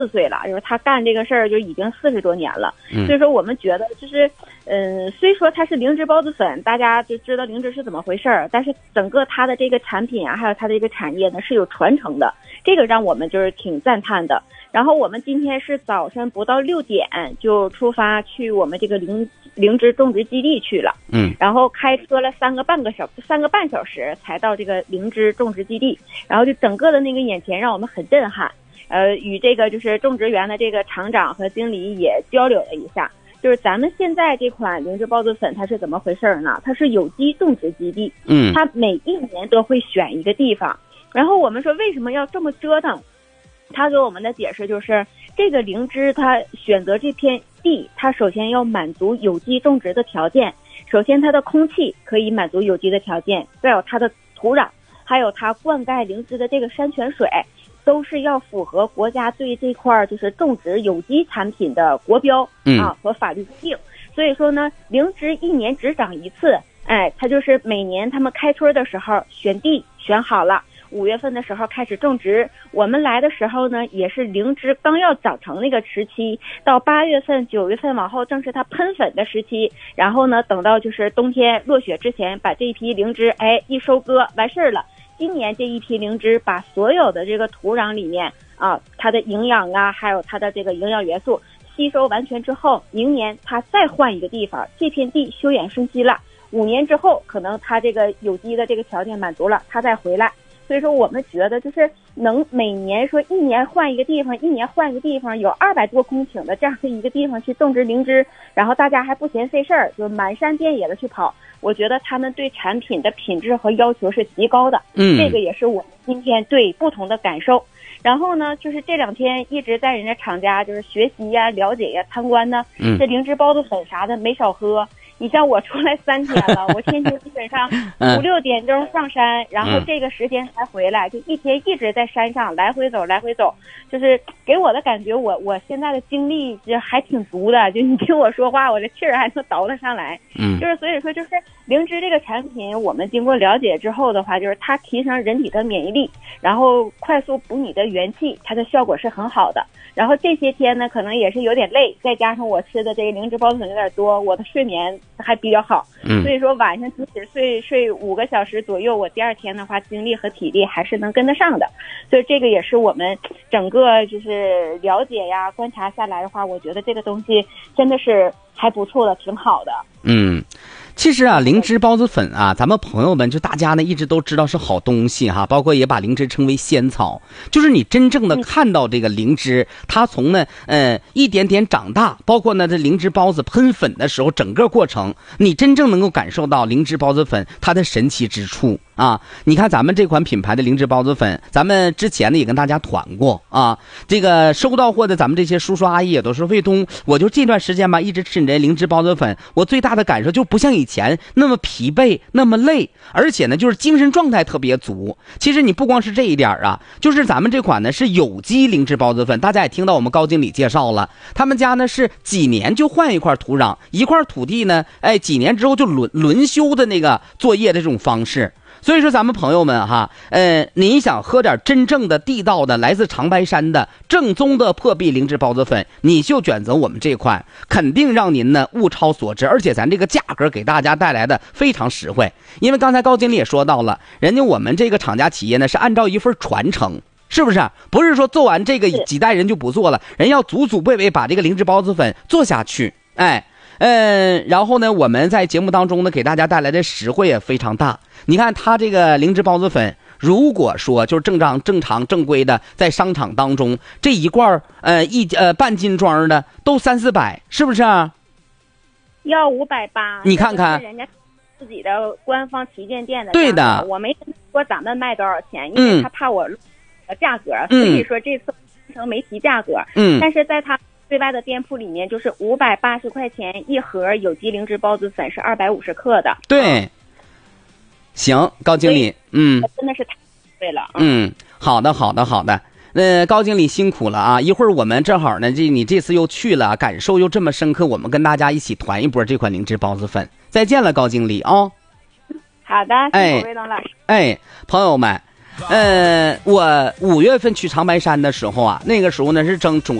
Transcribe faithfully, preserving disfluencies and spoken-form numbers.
四岁了，就是他干这个事儿就已经四十多年了。嗯、所以说我们觉得就是，嗯、呃，虽说它是灵芝孢子粉，大家就知道灵芝是怎么回事儿，但是整个它的这个产品啊，还有它的这个产业呢是有传承的，这个让我们就是挺赞叹的。然后我们今天是早晨不到六点就出发去我们这个灵灵芝种植基地去了， 嗯， 然后开车了三个半个小三个半小时才到这个灵芝种植基地，然后就整个的那个眼前让我们很震撼。呃，与这个就是种植园的这个厂长和经理也交流了一下，就是咱们现在这款灵芝孢子粉它是怎么回事呢？它是有机种植基地， 嗯， 它每一年都会选一个地方，然后我们说为什么要这么折腾？他给我们的解释就是，这个灵芝它选择这片地，它首先要满足有机种植的条件。首先，它的空气可以满足有机的条件，再有它的土壤，还有它灌溉灵芝的这个山泉水，都是要符合国家对这块就是种植有机产品的国标啊和法律规定。所以说呢，灵芝一年只长一次，哎，它就是每年他们开春的时候选地选好了。五月份的时候开始种植，我们来的时候呢，也是灵芝刚要长成那个时期，到八月份、九月份往后正是它喷粉的时期。然后呢，等到就是冬天落雪之前，把这一批灵芝哎一收割完事儿了。今年这一批灵芝把所有的这个土壤里面啊，它的营养啊，还有它的这个营养元素吸收完全之后，明年它再换一个地方，这片地休养生息了。五年之后，可能它这个有机的这个条件满足了，它再回来。所以说我们觉得就是能每年说一年换一个地方，一年换一个地方，有二百多公顷的这样的一个地方去种植灵芝，然后大家还不嫌费事儿，就满山遍野的去跑。我觉得他们对产品的品质和要求是极高的， 嗯， 这个也是我们今天对不同的感受。然后呢，就是这两天一直在人家厂家就是学习呀、了解呀、参观呢， 嗯， 这灵芝孢子粉啥的没少喝。你像我出来三天了，我天天基本上五六点钟上山，然后这个时间才回来，就一天一直在山上来回走来回走，就是给我的感觉我我现在的精力就还挺足的，就你听我说话我这气儿还能倒得上来。 嗯， 就是所以说就是灵芝这个产品我们经过了解之后的话，就是它提升人体的免疫力，然后快速补你的元气，它的效果是很好的。然后这些天呢可能也是有点累，再加上我吃的这个灵芝孢子粉有点多，我的睡眠还比较好， 嗯， 所以说晚上即使睡睡五个小时左右，我第二天的话精力和体力还是能跟得上的。所以这个也是我们整个就是了解呀观察下来的话，我觉得这个东西真的是还不错的，挺好的。 嗯，其实啊，灵芝孢子粉啊，咱们朋友们就大家呢一直都知道是好东西哈，包括也把灵芝称为仙草。就是你真正的看到这个灵芝，它从呢呃一点点长大，包括呢这灵芝孢子喷粉的时候，整个过程，你真正能够感受到灵芝孢子粉它的神奇之处啊。你看咱们这款品牌的灵芝孢子粉，咱们之前呢也跟大家团过啊。这个收到货的咱们这些叔叔阿姨也都是卫东，我就这段时间吧一直吃你这灵芝孢子粉，我最大的感受就不像以前那么疲惫那么累，而且呢就是精神状态特别足。其实你不光是这一点啊，就是咱们这款呢是有机灵芝孢子粉，大家也听到我们高经理介绍了，他们家呢是几年就换一块土壤，一块土地呢哎几年之后就轮轮休的那个作业的这种方式。所以说咱们朋友们哈，呃，你想喝点真正的地道的来自长白山的正宗的破壁灵芝孢子粉，你就选择我们这款，肯定让您呢物超所值，而且咱这个价格给大家带来的非常实惠。因为刚才高经理也说到了，人家我们这个厂家企业呢是按照一份传承，是不是？不是说做完这个几代人就不做了，人要祖祖辈辈把这个灵芝孢子粉做下去。哎，嗯，然后呢，我们在节目当中呢给大家带来的实惠也非常大。你看它这个灵芝孢子粉，如果说就是正常正常正规的在商场当中这一罐呃一呃半斤装的都三四百，是不是啊？ 要五百八， 你看看人家自己的官方旗舰店的， 对的， 我没说咱们卖多少钱，因为他怕我价格，嗯、所以说这次没提价格。嗯，但是在他对外的店铺里面，就是五百八十块钱一盒有机灵芝孢子粉，是二百五十克的。 对。行，高经理，嗯， 真的是太对了。 嗯，好的，好的，好的。呃，高经理辛苦了啊！一会儿我们正好呢，这你这次又去了，感受又这么深刻，我们跟大家一起团一波这款灵芝孢子粉。再见了，高经理啊、哦！ 好的，辛苦魏东老师。 哎，朋友们。 呃，我五月份去长白山的时候啊，那个时候呢是正中